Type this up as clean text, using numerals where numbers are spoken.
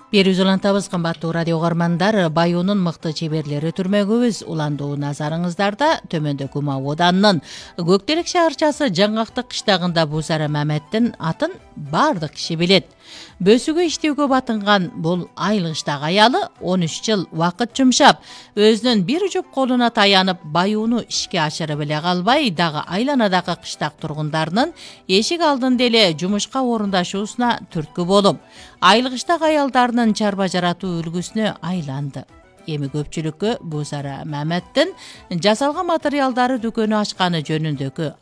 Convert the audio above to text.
Берүүз улантабыз, кымбаттуу радио угармандар. Баюунун мыкты чеберлери түрмөгүбүз. Уландуу назарыңыздарда төмөндөгү Маводанын Көктерек шаарчасы Жаңгактык кыштагында Бузара Маметтин атын баардык киши билет. Бөсүгө иштөөгө батынган бул айылгычтагы аялы 13 жыл убакыт жумшап, өзүнүн бир жуп колуна таянып, баюуну ишке ашырып эле калбай, дагы айланадагы кыштак тургундарынын эшик алдында эле жумушка орундашуусуна түрткү болуп, айылгычтагы аялдарынын чарба жаратуу үлгүсүнө айланды. Эми көпчүлүккө Бузара Маметтин жасалган материалдары дүкөнү ачканы жөнүндөгү